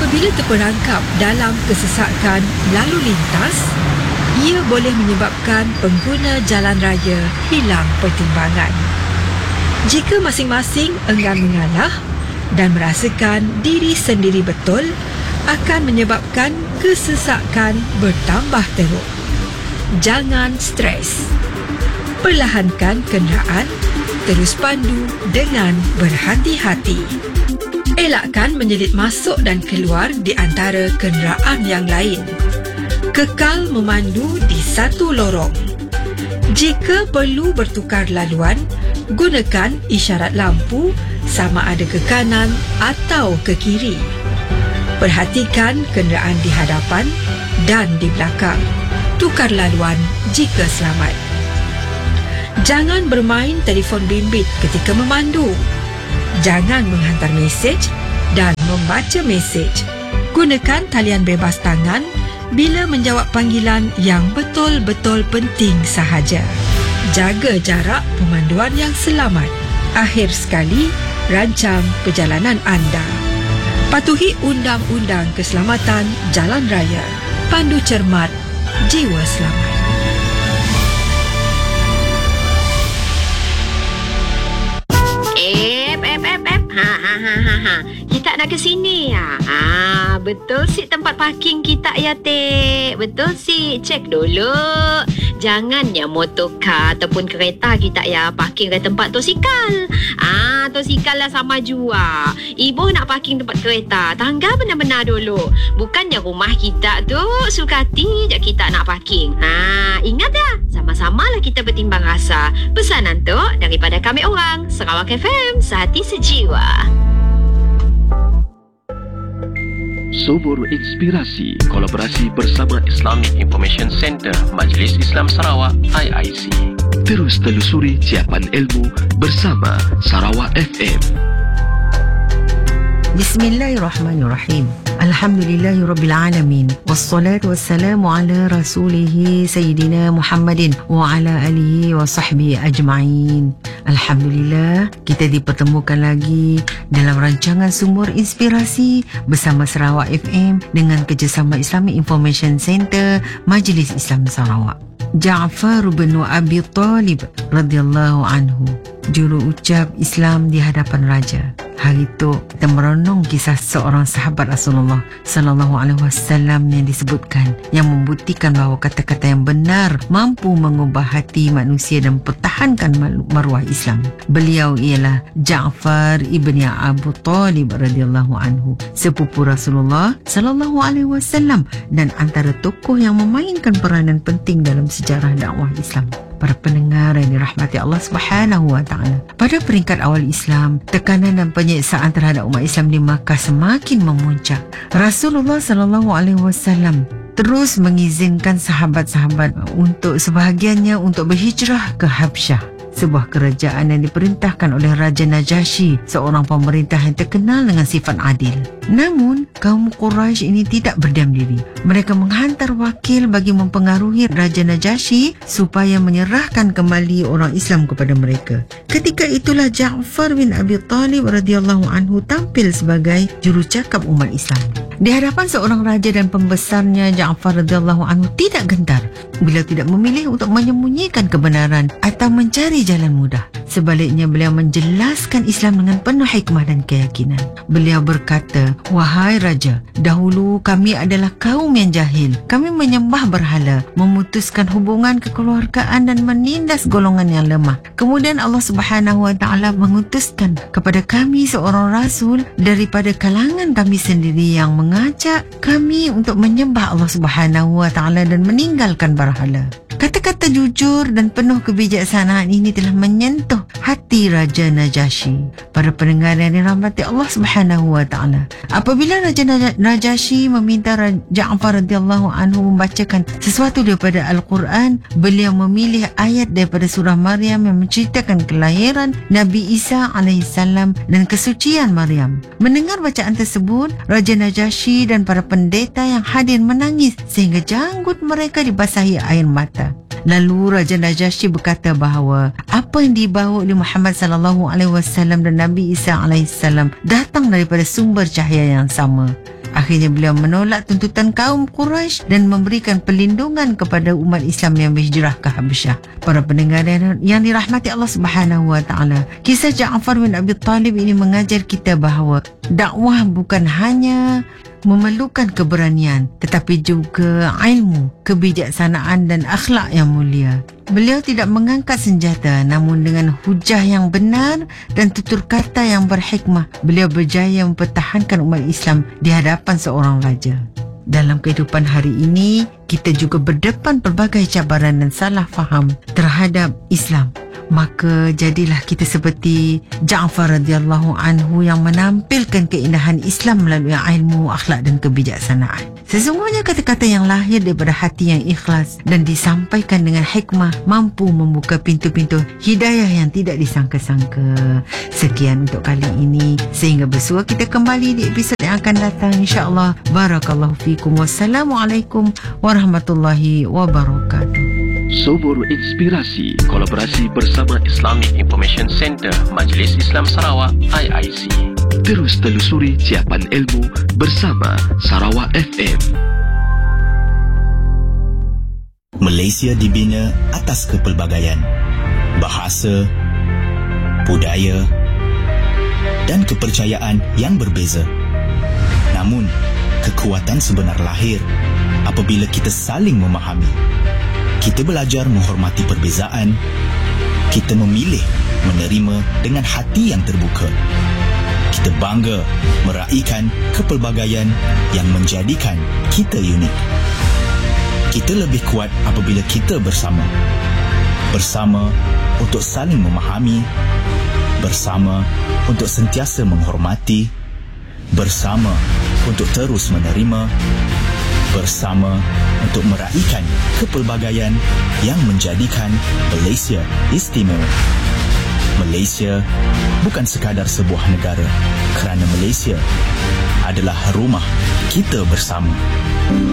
Apabila terperangkap dalam kesesakan lalu lintas, ia boleh menyebabkan pengguna jalan raya hilang pertimbangan. Jika masing-masing enggan mengalah dan merasakan diri sendiri betul, akan menyebabkan kesesakan bertambah teruk. Jangan stres. Perlahankan kenderaan, terus pandu dengan berhati-hati. Elakkan menyelit masuk dan keluar di antara kenderaan yang lain. Kekal memandu di satu lorong. Jika perlu bertukar laluan, gunakan isyarat lampu sama ada ke kanan atau ke kiri. Perhatikan kenderaan di hadapan dan di belakang. Tukar laluan jika selamat. Jangan bermain telefon bimbit ketika memandu. Jangan menghantar mesej dan membaca mesej. Gunakan talian bebas tangan bila menjawab panggilan yang betul-betul penting sahaja. Jaga jarak pemanduan yang selamat. Akhir sekali, rancang perjalanan anda. Patuhi undang-undang keselamatan jalan raya. Pandu cermat, jiwa selamat. Kita nak ke sini ya. Betul sih tempat parking kita ya, Tek. Betul sih. Cek dulu. Jangan ya motorkar ataupun kereta kita ya parking ke tempat tosikal. Tosikal lah sama jua. Ibu nak parking tempat kereta, tangga benar-benar dulu. Bukannya rumah kita tu sukati je kita nak parking. Ingat ya, sama-samalah kita bertimbang rasa. Pesanan tu daripada kami orang Sarawak FM, sehati sejiwa. Sumur Inspirasi, kolaborasi bersama Islamic Information Center Majlis Islam Sarawak IIC. Terus telusuri siapan ilmu bersama Sarawak FM. Bismillahirrahmanirrahim. Alhamdulillahirabbil alamin. Wassalatu wassalamu ala rasulih sayyidina Muhammadin wa ala alihi wa sahbihi ajma'in. Alhamdulillah, kita dipertemukan lagi dalam rancangan Sumur Inspirasi bersama Sarawak FM dengan kerjasama Islamic Information Center Majlis Islam Sarawak. Ja'far bin Abi Talib radhiyallahu anhu, juru ucap Islam di hadapan raja. Hari itu kita merenung kisah seorang sahabat Rasulullah sallallahu alaihi wasallam yang disebutkan, yang membuktikan bahawa kata-kata yang benar mampu mengubah hati manusia dan pertahankan maruah Islam. Beliau ialah Ja'far ibn Abu Talib radhiyallahu anhu, sepupu Rasulullah sallallahu alaihi wasallam dan antara tokoh yang memainkan peranan penting dalam sejarah dakwah Islam. Para pendengar yang dirahmati Allah Subhanahu wa taala, pada peringkat awal Islam, tekanan dan penyiksaan terhadap umat Islam di Makkah semakin memuncak. Rasulullah sallallahu alaihi wasallam terus mengizinkan sahabat-sahabat untuk sebahagiannya untuk berhijrah ke Habsyah, sebuah kerajaan yang diperintahkan oleh Raja Najasyi, seorang pemerintah yang terkenal dengan sifat adil. Namun, kaum Quraisy ini tidak berdiam diri. Mereka menghantar wakil bagi mempengaruhi Raja Najasyi supaya menyerahkan kembali orang Islam kepada mereka. Ketika itulah Ja'far bin Abi Talib radhiyallahu anhu tampil sebagai jurucakap umat Islam. Di hadapan seorang raja dan pembesarnya, Ja'far radhiyallahu anhu tidak gentar. Beliau tidak memilih untuk menyembunyikan kebenaran atau mencari jalan mudah. Sebaliknya, beliau menjelaskan Islam dengan penuh hikmah dan keyakinan. Beliau berkata, "Wahai Raja, dahulu kami adalah kaum yang jahil. Kami menyembah berhala, memutuskan hubungan kekeluargaan dan menindas golongan yang lemah. Kemudian Allah Subhanahu wa taala mengutuskan kepada kami seorang rasul daripada kalangan kami sendiri yang mengajak kami untuk menyembah Allah Subhanahu wa taala dan meninggalkan berhala." Kata-kata jujur dan penuh kebijaksanaan ini telah menyentuh hati Raja Najasyi. Para pendengar yang dirahmati Allah Subhanahu wa taala, apabila Raja Najasyi meminta Ja'far radhiyallahu anhu membacakan sesuatu daripada Al-Quran, beliau memilih ayat daripada surah Maryam yang menceritakan kelahiran Nabi Isa alaihissalam dan kesucian Maryam. Mendengar bacaan tersebut, Raja Najasyi dan para pendeta yang hadir menangis sehingga janggut mereka dibasahi air mata. Lalu Raja Najasyi berkata bahawa apa yang dibawa oleh Muhammad sallallahu alaihi wasallam dan Nabi Isa alaihissalam datang daripada sumber cahaya yang sama. Akhirnya beliau menolak tuntutan kaum Quraisy dan memberikan perlindungan kepada umat Islam yang berhijrah ke Habasyah. Para pendengar yang dirahmati Allah Subhanahu wa taala, kisah Ja'far bin Abi Talib ini mengajar kita bahawa dakwah bukan hanya memerlukan keberanian tetapi juga ilmu, kebijaksanaan dan akhlak yang mulia. Beliau tidak mengangkat senjata, namun dengan hujah yang benar dan tutur kata yang berhikmah, beliau berjaya mempertahankan umat Islam di hadapan seorang raja. Dalam kehidupan hari ini, kita juga berdepan pelbagai cabaran dan salah faham terhadap Islam. Maka jadilah kita seperti Ja'far radhiyallahu anhu yang menampilkan keindahan Islam melalui ilmu, akhlak dan kebijaksanaan. Sesungguhnya kata-kata yang lahir daripada hati yang ikhlas dan disampaikan dengan hikmah mampu membuka pintu-pintu hidayah yang tidak disangka-sangka. Sekian untuk kali ini. Sehingga bersua kita kembali di episod yang akan datang, insya-Allah. Barakallahu fikum. Wassalamualaikum warahmatullahi wabarakatuh. Sumur Inspirasi, kolaborasi bersama Islamic Information Center Majlis Islam Sarawak IIC. Terus telusuri ciapan ilmu bersama Sarawak FM. Malaysia dibina atas kepelbagaian bahasa, budaya dan kepercayaan yang berbeza. Namun, kekuatan sebenar lahir apabila kita saling memahami. Kita belajar menghormati perbezaan. Kita memilih menerima dengan hati yang terbuka. Kita bangga meraihkan kepelbagaian yang menjadikan kita unik. Kita lebih kuat apabila kita bersama. Bersama untuk saling memahami. Bersama untuk sentiasa menghormati. Bersama untuk terus menerima. Bersama untuk meraihkan kepelbagaian yang menjadikan Malaysia istimewa. Malaysia bukan sekadar sebuah negara, kerana Malaysia adalah rumah kita bersama.